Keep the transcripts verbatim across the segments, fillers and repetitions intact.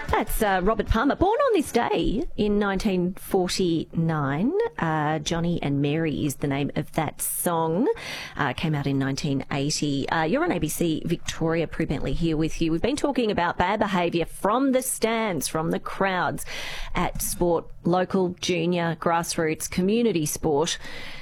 That's uh, Robert Palmer, born on this day in nineteen forty-nine. Uh, Johnny and Mary is the name of that song. Uh, came out in nineteen eighty. Uh, you're on A B C Victoria. Prue Bentley here with you. We've been talking about bad behaviour from the stands, from the crowds at sport, local, junior, grassroots, community sport.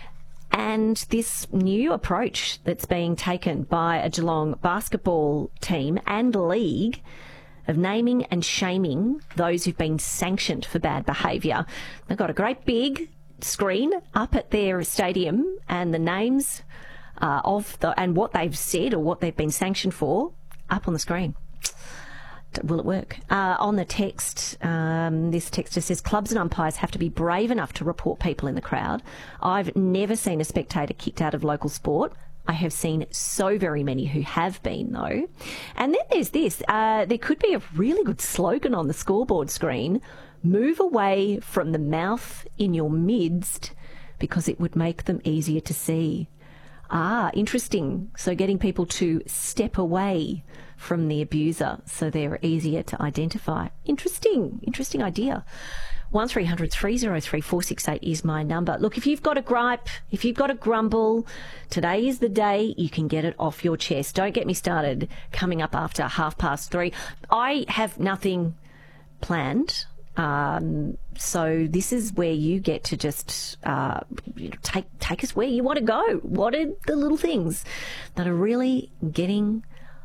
And this new approach that's being taken by a Geelong basketball team and league of naming and shaming those who've been sanctioned for bad behaviour. They've got a great big screen up at their stadium and the names uh, of the and what they've said or what they've been sanctioned for up on the screen. Will it work? Uh, on the text, um, this text just says, clubs and umpires have to be brave enough to report people in the crowd. I've never seen a spectator kicked out of local sport. I have seen so very many who have been, though. And then there's this. Uh, there could be a really good slogan on the scoreboard screen. Move away from the mouth in your midst because it would make them easier to see. Ah, interesting. So getting people to step away from the abuser so they're easier to identify. Interesting. Interesting idea. one three hundred three oh three four six eight is my number. Look, if you've got a gripe, if you've got a grumble, today is the day you can get it off your chest. Don't get me started coming up after half past three. I have nothing planned. Um, so this is where you get to just uh, you know, take take us where you want to go. What are the little things that are really getting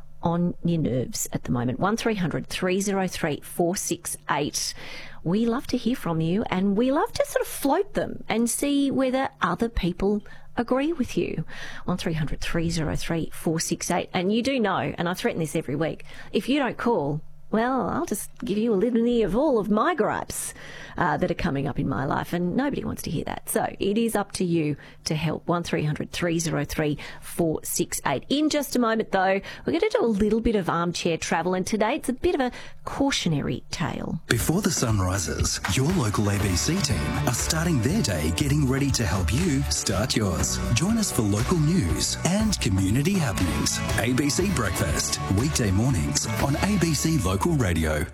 on your nerves at the moment? one three hundred three oh three four six eight. We love to hear from you, and we love to sort of float them and see whether other people agree with you. one three hundred three oh three four six eight. And you do know, and I threaten this every week, if you don't call, well, I'll just give you a litany of all of my gripes uh, that are coming up in my life, and nobody wants to hear that. So it is up to you to help. one three hundred three oh three four six eight. In just a moment, though, we're going to do a little bit of armchair travel, and today it's a bit of a cautionary tale. Before the sun rises, your local A B C team are starting their day getting ready to help you start yours. Join us for local news and community happenings. A B C Breakfast, weekday mornings on A B C Local Radio.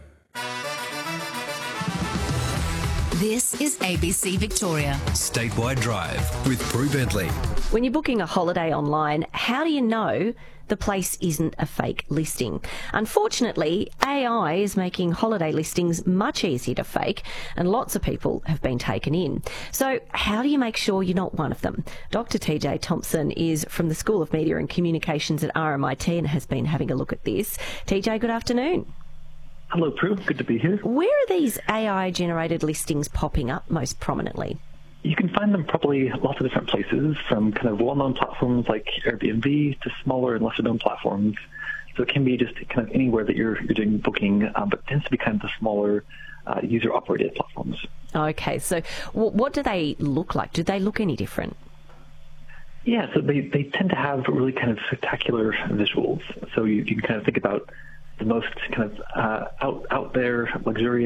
This is A B C Victoria. Statewide Drive with Prue Bentley. When you're booking a holiday online, how do you know the place isn't a fake listing? Unfortunately, A I is making holiday listings much easier to fake, and lots of people have been taken in. So how do you make sure you're not one of them? Doctor T J Thompson is from the School of Media and Communications at R M I T and has been having a look at this. T J, good afternoon. Hello, Prue. Good to be here. Where are these A I-generated listings popping up most prominently? You can find them probably lots of different places, from kind of well-known platforms like Airbnb to smaller and lesser-known platforms. So it can be just kind of anywhere that you're, you're doing booking, um, but it tends to be kind of the smaller uh, user-operated platforms. Okay, so w- what do they look like? Do they look any different? Yeah, so they, they tend to have really kind of spectacular visuals. So you, you can kind of think about the most kind of uh, out out there, luxurious